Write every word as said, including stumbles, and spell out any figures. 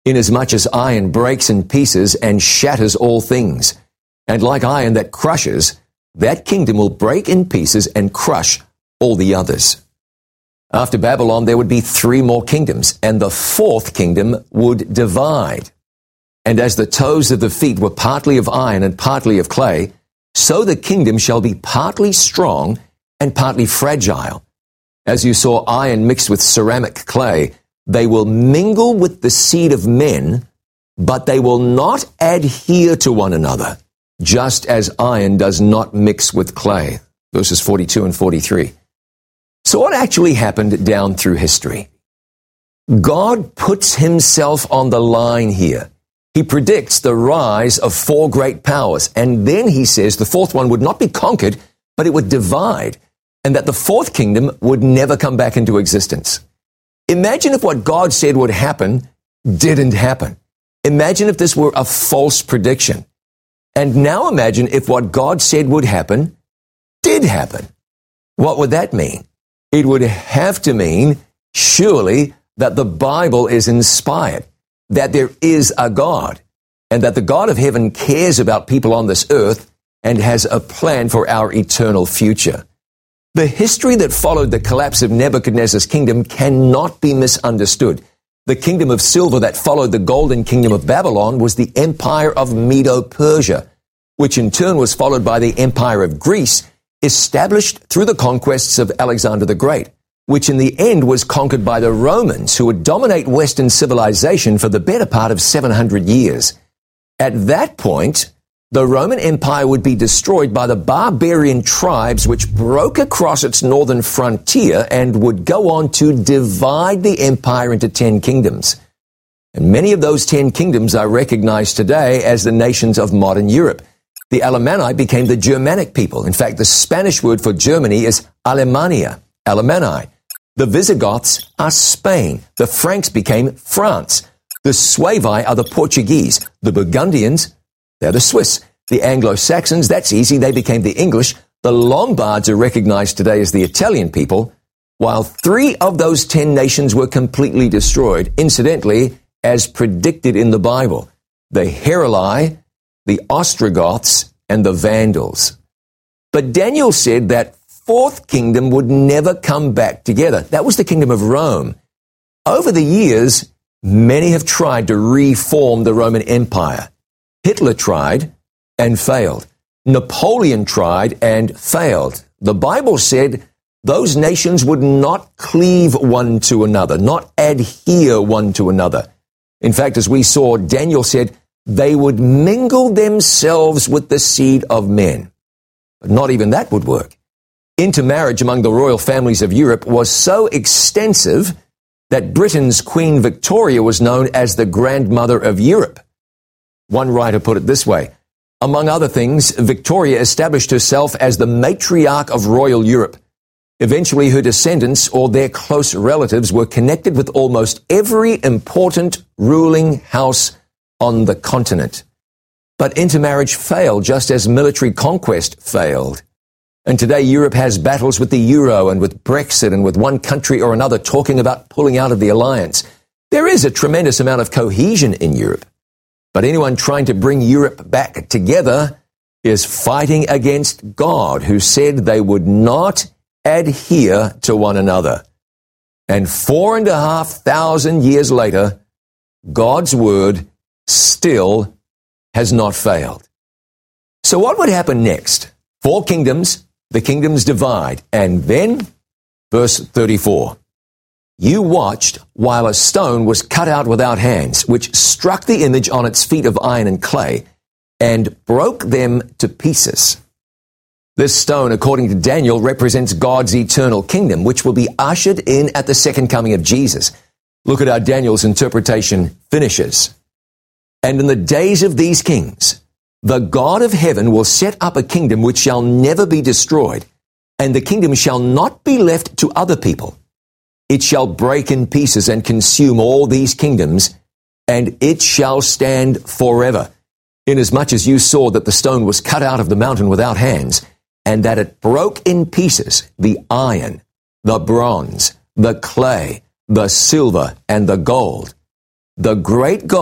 inasmuch as iron breaks in pieces and shatters all things. And like iron that crushes, that kingdom will break in pieces and crush all the others. After Babylon, there would be three more kingdoms, and the fourth kingdom would divide. And as the toes of the feet were partly of iron and partly of clay, so the kingdom shall be partly strong and partly fragile. As you saw iron mixed with ceramic clay, they will mingle with the seed of men, but they will not adhere to one another, just as iron does not mix with clay. Verses forty-two and forty-three. So what actually happened down through history? God puts himself on the line here. He predicts the rise of four great powers, and then he says the fourth one would not be conquered, but it would divide, and that the fourth kingdom would never come back into existence. Imagine if what God said would happen didn't happen. Imagine if this were a false prediction. And now imagine if what God said would happen did happen. What would that mean? It would have to mean, surely, that the Bible is inspired, that there is a God, and that the God of heaven cares about people on this earth and has a plan for our eternal future. The history that followed the collapse of Nebuchadnezzar's kingdom cannot be misunderstood. The kingdom of silver that followed the golden kingdom of Babylon was the empire of Medo-Persia, which in turn was followed by the empire of Greece, established through the conquests of Alexander the Great, which in the end was conquered by the Romans, who would dominate Western civilization for the better part of seven hundred years. At that point, the Roman Empire would be destroyed by the barbarian tribes which broke across its northern frontier and would go on to divide the empire into ten kingdoms. And many of those ten kingdoms are recognized today as the nations of modern Europe. The Alemanni became the Germanic people. In fact, the Spanish word for Germany is Alemania, Alemanni. The Visigoths are Spain. The Franks became France. The Suevi are the Portuguese. The Burgundians, they're the Swiss. The Anglo-Saxons, that's easy, they became the English. The Lombards are recognized today as the Italian people, while three of those ten nations were completely destroyed, incidentally, as predicted in the Bible: the Heruli, the Ostrogoths, and the Vandals. But Daniel said that fourth kingdom would never come back together. That was the kingdom of Rome. Over the years, many have tried to reform the Roman Empire. Hitler tried and failed. Napoleon tried and failed. The Bible said those nations would not cleave one to another, not adhere one to another. In fact, as we saw, Daniel said they would mingle themselves with the seed of men. But not even that would work. Intermarriage among the royal families of Europe was so extensive that Britain's Queen Victoria was known as the grandmother of Europe. One writer put it this way: among other things, Victoria established herself as the matriarch of royal Europe. Eventually, her descendants or their close relatives were connected with almost every important ruling house on the continent. But intermarriage failed, just as military conquest failed. And today, Europe has battles with the euro and with Brexit and with one country or another talking about pulling out of the alliance. There is a tremendous amount of cohesion in Europe. But anyone trying to bring Europe back together is fighting against God, who said they would not adhere to one another. And four and a half thousand years later, God's word still has not failed. So what would happen next? Four kingdoms, the kingdoms divide, and then, verse thirty-four. You watched while a stone was cut out without hands, which struck the image on its feet of iron and clay, and broke them to pieces. This stone, according to Daniel, represents God's eternal kingdom, which will be ushered in at the second coming of Jesus. Look at how Daniel's interpretation finishes. And in the days of these kings, the God of heaven will set up a kingdom which shall never be destroyed, and the kingdom shall not be left to other people. It shall break in pieces and consume all these kingdoms, and it shall stand forever. Inasmuch as you saw that the stone was cut out of the mountain without hands, and that it broke in pieces the iron, the bronze, the clay, the silver, and the gold, The great God